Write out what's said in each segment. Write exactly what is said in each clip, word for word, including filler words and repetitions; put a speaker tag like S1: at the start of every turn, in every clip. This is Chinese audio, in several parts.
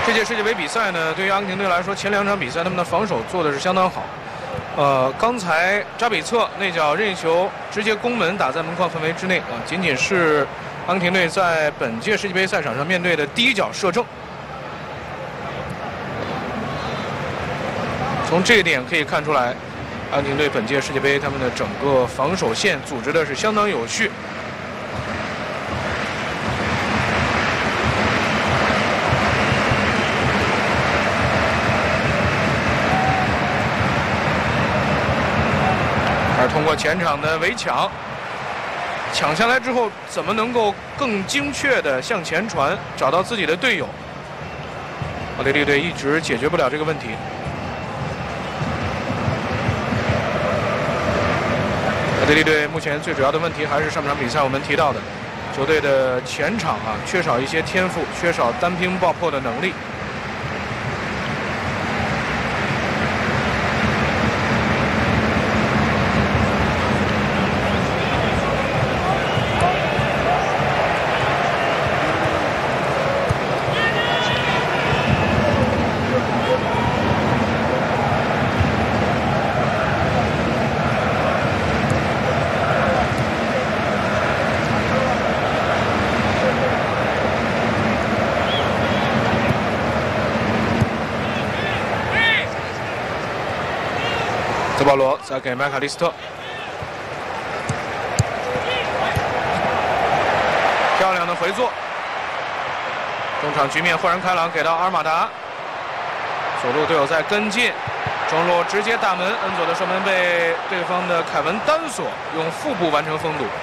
S1: 这届世界杯比赛呢，对于阿根廷队来说，前两场比赛他们的防守做的是相当好。呃，刚才扎比策那脚任意球直接攻门打在门框范围之内啊，仅仅是阿根廷队在本届世界杯赛场上面对的第一脚射正。从这一点可以看出来，阿根廷队本届世界杯他们的整个防守线组织的是相当有序。 而通过前场的围抢，抢下来之后，怎么能够更精确地向前传，找到自己的队友？奥地利队一直解决不了这个问题。奥地利队目前最主要的问题还是上场比赛我们提到的，球队的前场啊缺少一些天赋，缺少单兵爆破的能力。 泽保罗再给麦卡利斯特，漂亮的回做。中场局面豁然开朗，给到阿尔马达，左路队友在跟进，中路直接大门，恩佐的射门被对方的凯文单索用腹部完成封堵。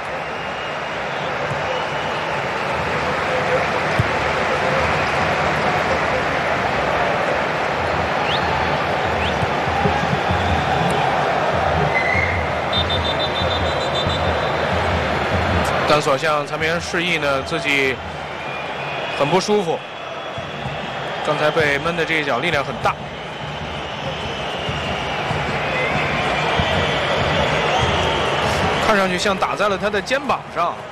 S1: 单索向裁判员示意呢，自己很不舒服。刚才被闷的这一脚力量很大，看上去像打在了他的肩膀上。